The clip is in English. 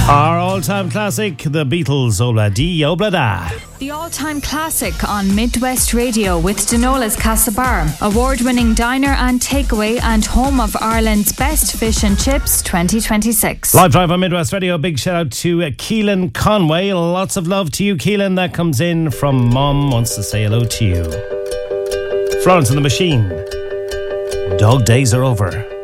Our all-time classic, the Beatles, Obla Di Obla Da. The all-time classic on Midwest Radio with Denola's Castlebar, award-winning diner and takeaway and home of Ireland's best fish and chips 2026. Live drive on Midwest Radio. Big shout out to Keelan Conway. Lots of love to you, Keelan. That comes in from Mom. Wants to say hello to you. Florence and the Machine. Dog days are over.